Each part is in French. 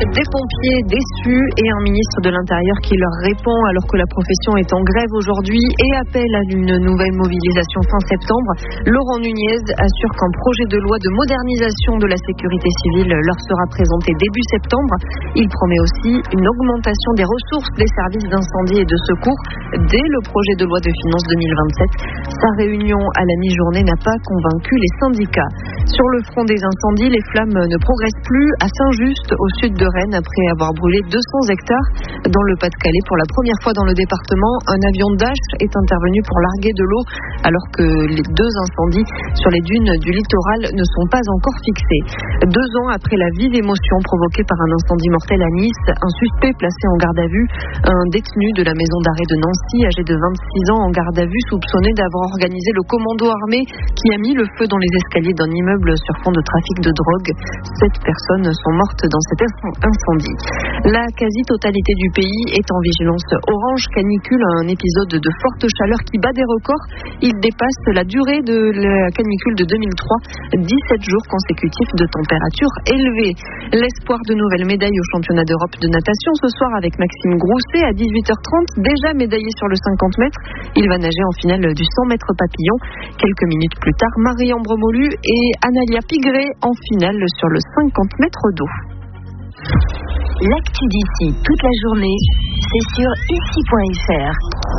Des pompiers déçus et un ministre de l'Intérieur qui leur répond alors que la profession est en grève aujourd'hui et appelle à une nouvelle mobilisation fin septembre. Laurent Nunez assure qu'un projet de loi de modernisation de la sécurité civile leur sera présenté début septembre. Il promet aussi une augmentation des ressources des services d'incendie et de secours dès le projet de loi de finances 2027. Sa réunion à la mi-journée n'a pas convaincu les syndicats. Sur le front des incendies, les flammes ne progressent plus à Saint-Just, au sud de Rennes, après avoir brûlé 200 hectares. Dans le Pas-de-Calais, pour la première fois dans le département, un avion Dash est intervenu pour larguer de l'eau, alors que les 2 incendies sur les dunes du littoral ne sont pas encore fixés. 2 ans après la vive émotion provoquée par un incendie mortel à Nice, un suspect placé en garde à vue, un détenu de la maison d'arrêt de Nancy, âgé de 26 ans, en garde à vue, soupçonné d'avoir organisé le commando armé qui a mis le feu dans les escaliers d'un immeuble sur fond de trafic de drogue. 7 personnes sont mortes dans cet incendie. La quasi-totalité du pays est en vigilance orange canicule, un épisode de forte chaleur qui bat des records. Il dépasse la durée de la canicule de 2003, 17 jours consécutifs de température élevée. L'espoir de nouvelles médailles au championnat d'Europe de natation ce soir avec Maxime Grousset à 18h30, déjà médaillé sur le 50 mètres. Il va nager en finale du 100 mètres papillon. Quelques minutes plus tard, Marie-Ambre Molu et Analia Pigré en finale sur le 50 mètres d'eau. L'actu d'ici toute la journée, c'est sur ici.fr.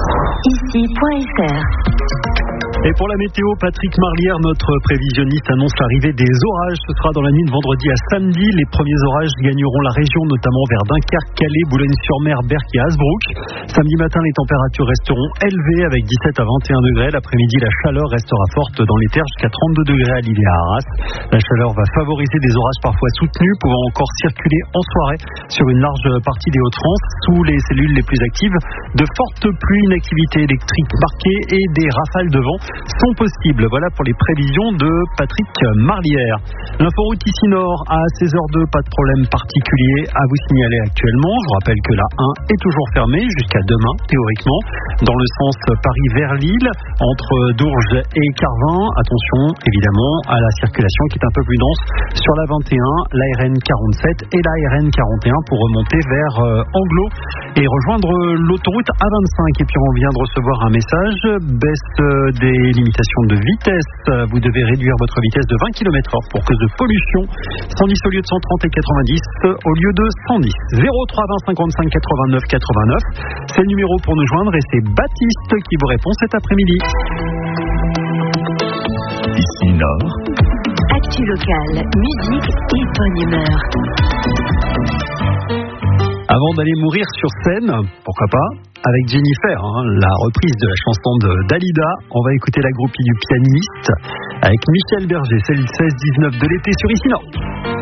Ici.fr. Et pour la météo, Patrick Marlière, notre prévisionniste, annonce l'arrivée des orages. Ce sera dans la nuit de vendredi à samedi. Les premiers orages gagneront la région, notamment vers Dunkerque, Calais, Boulogne-sur-Mer, Berck et Hasbrook. Samedi matin, les températures resteront élevées avec 17 à 21 degrés. L'après-midi, la chaleur restera forte dans les terres jusqu'à 32 degrés à Lille et à Arras. La chaleur va favoriser des orages parfois soutenus, pouvant encore circuler en soirée sur une large partie des Hauts-de-France. Sous les cellules les plus actives, de fortes pluies, une activité électrique marquée et des rafales de vent sont possibles. Voilà pour les prévisions de Patrick Marlière. L'inforoute ici Nord à 16h02, pas de problème particulier à vous signaler actuellement. Je vous rappelle que la 1 est toujours fermée jusqu'à demain, théoriquement, dans le sens Paris vers Lille, entre Dourges et Carvin. Attention, évidemment, à la circulation qui est un peu plus dense sur la 21, la RN 47 et la RN 41 pour remonter vers Anglo et rejoindre l'autoroute A25. Et puis on vient de recevoir un message, baisse des limitations de vitesse. Vous devez réduire votre vitesse de 20 km/h pour cause de pollution. 110 au lieu de 130 et 90 au lieu de 110. 03 20 55 89 89. C'est le numéro pour nous joindre et c'est Baptiste qui vous répond cet après-midi. Ici Nord. Actu locale, musique et bonne humeur. Avant d'aller mourir sur scène, pourquoi pas, avec Jennifer, la reprise de la chanson de Dalida, on va écouter la groupie du pianiste avec Michel Berger, c'est le 16-19 de l'été sur Ici Nord.